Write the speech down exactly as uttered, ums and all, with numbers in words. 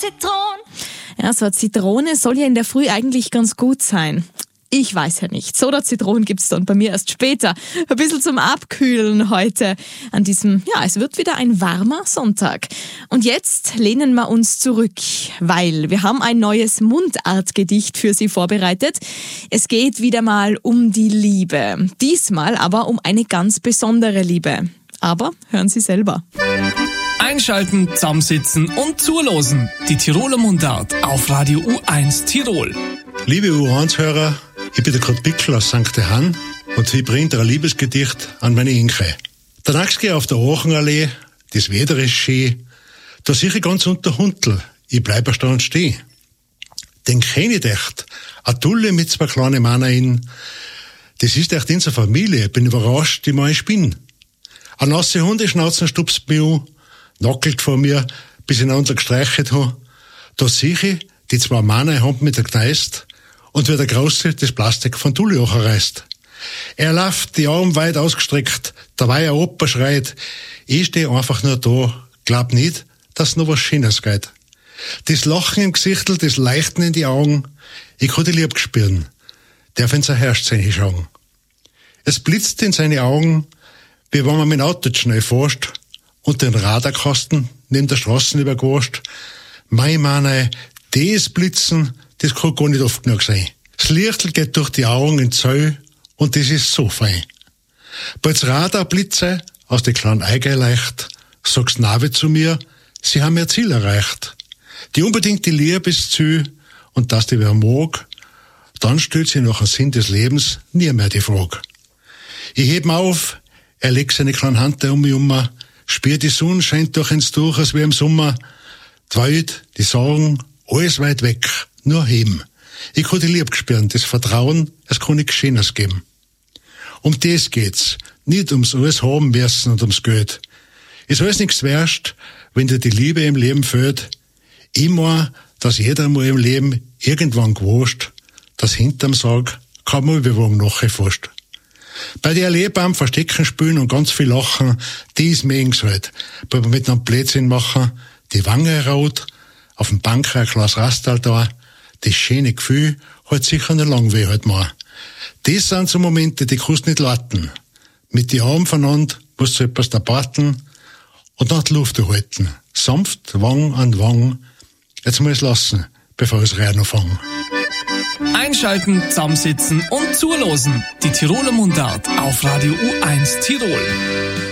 Zitrone. Ja, so eine Zitrone soll ja in der Früh eigentlich ganz gut sein. Ich weiß ja nicht. Soda Zitronen gibt's dann bei mir erst später. Ein bisschen zum Abkühlen heute an diesem, ja, es wird wieder ein warmer Sonntag. Und jetzt lehnen wir uns zurück, weil wir haben ein neues Mundartgedicht für Sie vorbereitet. Es geht wieder mal um die Liebe. Diesmal aber um eine ganz besondere Liebe. Aber hören Sie selber. Einschalten, zusammensitzen und zulosen. Die Tiroler Mundart auf Radio U eins Tirol. Liebe U eins-Hörer, ich bin der Kurt Bickel aus Sankt Johann und ich bringe ein Liebesgedicht an meine Inke. Der Nachtske auf der Achenallee, das Wetter ist schön, da sehe ich ganz unter Huntel, ich bleib erstaunt stehen. Den kenn ich echt, a Tulle mit zwei kleinen Männer, das ist echt unsere Familie, bin überrascht, die mal ich bin. A nasse Hundeschnauzen stupst mich an, nackelt vor mir, bis ich einander gestreichelt ha. Da sehe ich, die zwei Männer haben mit der Gneist und wie der Große das Plastik von Tulli reißt. Er läuft, die Arme weit ausgestreckt, dabei ein Opa schreit, ich steh einfach nur da, glaub nicht, dass noch was Schönes geht. Das Lachen im Gesichtel, das Leuchten in die Augen, ich kann die lieb gespüren, darf in sein Herz hinschauen. Es blitzt in seine Augen, wie wenn man mit dem Auto schnell fährst und den Radarkasten neben der Straße übergewascht. Mei Mann, das Blitzen, das kann gar nicht oft genug sein. Das Lichtl geht durch die Augen in Zell und das ist so fein. Bald's Radarblitze aus den kleinen Eigen leicht, sagst Navi zu mir, sie haben ihr Ziel erreicht. Die unbedingte Liebe ist zu und dass die wer mag, dann stellt sie nach dem Sinn des Lebens nie mehr die Frage. Ich heb ihn auf, er legt seine kleine Hand um mich um, spürt die Sonne scheint durch ins Tuch, als wie im Sommer. Die Welt, die Sorgen, alles weit weg, nur heben. Ich kann die Liebe spüren, das Vertrauen, es kann nichts Schönes geben. Um das geht's, nicht ums alles haben müssen und ums Geld. Ist alles nichts wert, wenn dir die Liebe im Leben fehlt. Ich mein, dass jeder mal im Leben irgendwann gewusst, dass hinterm Sarg kein Müllbewogen nachher fast. Bei der Lehrbaum Verstecken spielen und ganz viel Lachen, dies mögen's halt. Weil wir mit einem Blödsinn machen, die Wange rot, auf dem Bank ein Glas Rastal da, das schöne Gefühl hat sicher noch lang weh halt mal. Das sind so Momente, die kannst nicht warten. Mit die Armen voneinander musst du etwas da warten und nach die Luft halten. Sanft, Wang an Wang. Jetzt muss ich lassen, bevor ich rein anfange. Einschalten, zusammensitzen und zulosen. Die Tiroler Mundart auf Radio U eins Tirol.